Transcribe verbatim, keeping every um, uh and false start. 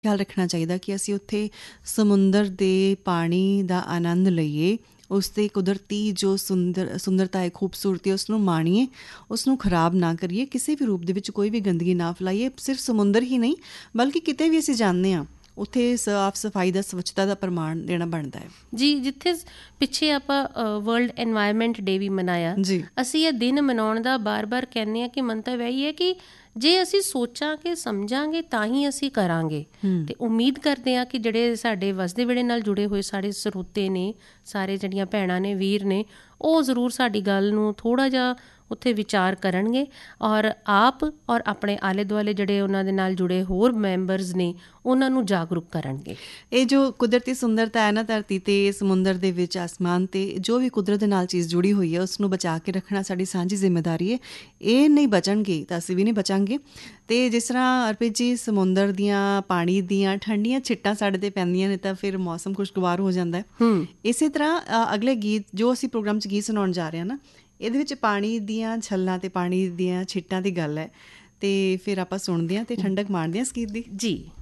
ਖਿਆਲ ਰੱਖਣਾ ਚਾਹੀਦਾ ਕਿ ਅਸੀਂ ਉੱਥੇ ਸਮੁੰਦਰ ਦੇ ਪਾਣੀ ਦਾ ਆਨੰਦ ਲਈਏ, ਉਸ ਦੀ ਕੁਦਰਤੀ ਜੋ ਸੁੰਦਰ ਸੁੰਦਰਤਾ ਹੈ, ਖੂਬਸੂਰਤੀ, ਉਸ ਨੂੰ ਮਾਣੀਏ, ਉਸ ਨੂੰ ਖਰਾਬ ਨਾ ਕਰੀਏ, ਕਿਸੇ ਵੀ ਰੂਪ ਦੇ ਵਿੱਚ ਕੋਈ ਵੀ ਗੰਦਗੀ ਨਾ ਫੈਲਾਈਏ। ਸਿਰਫ ਸਮੁੰਦਰ ਹੀ ਨਹੀਂ ਬਲਕਿ ਕਿਤੇ ਵੀ ਅਸੀਂ ਜਾਂਦੇ ਹਾਂ ਉੱਥੇ ਸਾਫ ਸਫਾਈ ਦਾ, ਸਵੱਛਤਾ ਦਾ ਪ੍ਰਮਾਣ ਦੇਣਾ ਬਣਦਾ ਹੈ ਜੀ। ਜਿੱਥੇ ਪਿੱਛੇ ਆਪਾਂ ਵਰਲਡ ਐਨਵਾਇਰਮੈਂਟ ਡੇ ਵੀ ਮਨਾਇਆ ਜੀ, ਅਸੀਂ ਇਹ ਦਿਨ ਮਨਾਉਣ ਦਾ ਬਾਰ ਬਾਰ ਕਹਿੰਦੇ ਹਾਂ ਕਿ ਮੰਤਵ ਇਹੀ ਹੈ ਕਿ ਜੇ ਅਸੀਂ ਸੋਚਾਂਗੇ ਸਮਝਾਂਗੇ ਤਾਂ ਹੀ ਅਸੀਂ ਕਰਾਂਗੇ। ਅਤੇ ਉਮੀਦ ਕਰਦੇ ਹਾਂ ਕਿ ਜਿਹੜੇ ਸਾਡੇ ਵਸਦੇ ਵਿਹੜੇ ਨਾਲ ਜੁੜੇ ਹੋਏ ਸਾਡੇ ਸਰੋਤੇ ਨੇ, ਸਾਰੇ ਜਿਹੜੀਆਂ ਭੈਣਾਂ ਨੇ, ਵੀਰ ਨੇ, ਉਹ ਜ਼ਰੂਰ ਸਾਡੀ ਗੱਲ ਨੂੰ ਥੋੜ੍ਹਾ ਜਿਹਾ ਉੱਥੇ ਵਿਚਾਰ ਕਰਨਗੇ ਔਰ ਆਪ ਔਰ ਆਪਣੇ ਆਲੇ ਦੁਆਲੇ ਜਿਹੜੇ ਉਹਨਾਂ ਦੇ ਨਾਲ ਜੁੜੇ ਹੋਰ ਮੈਂਬਰਸ ਨੇ ਉਹਨਾਂ ਨੂੰ ਜਾਗਰੂਕ ਕਰਨਗੇ। ਇਹ ਜੋ ਕੁਦਰਤੀ ਸੁੰਦਰਤਾ ਹੈ ਨਾ, ਧਰਤੀ 'ਤੇ, ਸਮੁੰਦਰ ਦੇ ਵਿੱਚ, ਆਸਮਾਨ 'ਤੇ, ਜੋ ਵੀ ਕੁਦਰਤ ਦੇ ਨਾਲ ਚੀਜ਼ ਜੁੜੀ ਹੋਈ ਹੈ ਉਸ ਨੂੰ ਬਚਾ ਕੇ ਰੱਖਣਾ ਸਾਡੀ ਸਾਂਝੀ ਜ਼ਿੰਮੇਵਾਰੀ ਹੈ। ਇਹ ਨਹੀਂ ਬਚਣਗੇ ਤਾਂ ਅਸੀਂ ਵੀ ਨਹੀਂ ਬਚਾਂਗੇ। ਅਤੇ ਜਿਸ ਤਰ੍ਹਾਂ ਅਰਪਿਤ ਜੀ, ਸਮੁੰਦਰ ਦੀਆਂ, ਪਾਣੀ ਦੀਆਂ ਠੰਡੀਆਂ ਛਿੱਟਾਂ ਸਾਡੇ 'ਤੇ ਪੈਂਦੀਆਂ ਨੇ ਤਾਂ ਫਿਰ ਮੌਸਮ ਖੁਸ਼ਗਵਾਰ ਹੋ ਜਾਂਦਾ ਹੈ। ਇਸੇ ਤਰ੍ਹਾਂ ਅਗਲੇ ਗੀਤ ਜੋ ਅਸੀਂ ਪ੍ਰੋਗਰਾਮ 'ਚ ਗੀਤ ਸੁਣਾਉਣ ਜਾ ਰਹੇ ਹਾਂ ਨਾ, ਇਹਦੇ ਵਿੱਚ ਪਾਣੀ ਦੀਆਂ ਛੱਲਾਂ ਅਤੇ ਪਾਣੀ ਦੀਆਂ ਛਿੱਟਾਂ ਦੀ ਗੱਲ ਹੈ। ਅਤੇ ਫਿਰ ਆਪਾਂ ਸੁਣਦੇ ਹਾਂ ਅਤੇ ਠੰਡਕ ਮਾਣਦੇ ਹਾਂ ਇਸ ਗੀਤ ਦੀ। ਜੀ।